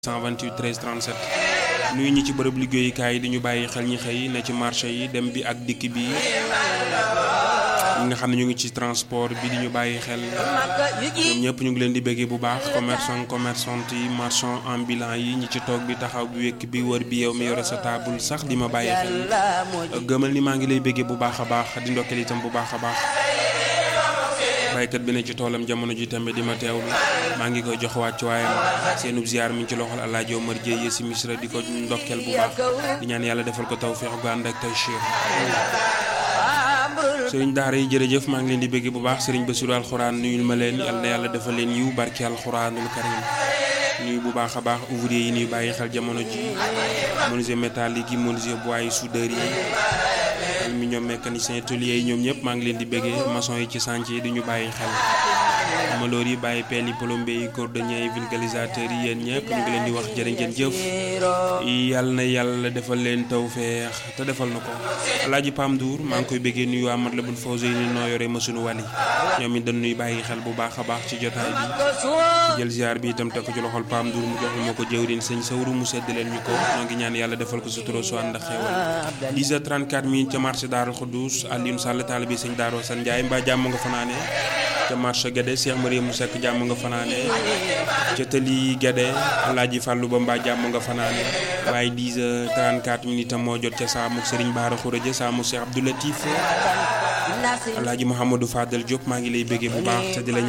128 13 37 nuyu ñi ci bërëb liggéeyukaay yi di ñu bàyyi xel ñi xëy ne ci marché yi dem bi ak dikk bi ñi nga xam ne ñu ngi ci transport bi di ñu bàyyi xel ñoom ñëpp ñu ngi leen di bëggee bu baax commerçante yi marchand ambulant yi ñi ci toog bi taxaw bi wekk bi wër bi yow mi yore sa table sax di ma bàyyi xel gëmal ni maa ngi lay bëggee bu baax a baax di ndokkeel itam bu baax a baax baykat bi ne ci toolam jamono ji tamit di ma teewlu maa ngi koy jox wàcc waayam seenub ziar mi ngi ci loxol Alaaji Omar Jéeye si Misra di ko ndokkeel bu baax di ñaan yàlla defal ko tawfeex gu ànd ak taysiir sëriñ daara yi jërëjëf maa ngi leen di bëgg bu baax sëriñ Basiru alxuraan nuyul ma leen yal na yàlla defal leen yiw barki alxuraanul karim nuyu bu baax a baax ouvrier yi nuy bàyyi xel jamono ji menuisier métallique yi menuisier bois yi soudeur yi aluminium mécanicien tôlier yi ñoom ñëpp maa ngi leen di bëggee maçon yi ci chantier yi di ñu bàyyi xel maloor yi bàyyi peel yi plombier yi cordonnier yi vulgarisateur yi yéen ñëpp ñu ngi leen di wax jërë ngeen jëf yàlla na yàlla defal leen tawfeex te defal na ko Alaaji Pam Ndour maa ngi koy bëggee nuyu waa Matlabul Fawzayni noo yore ma sunu wàll ñoom it dañuy bàyyi xel bu baax a baax ci jotaay bi jël ziar bi itam teg ko ci loxol Pam Ndour mu jox ma ko jëwriñ sëñ Sawru mu sedd leen ñu ko ñoo ngi ñaan yàlla defal ko sutura su ànd ak xewal 10h34 minutes ca marché Daarul Xuddus Alioune Sall taalibe sëñ Daaru San Njaay mbaa jàmm nga fanaane ca marché Guédé Cheikh Mariam mu Seck jàmm nga fanaane ca tëli Guédé Alaaji Fàllu ba mbaa jàmm nga fanaane waaye 10h34 minutes moo jot ca saamuk Serigne Bara Khourédia saamuk Cheikh Abdou Latif Alaaji Mouhamadou Fadel Diop maa ngi lay bëggee bu baax te di la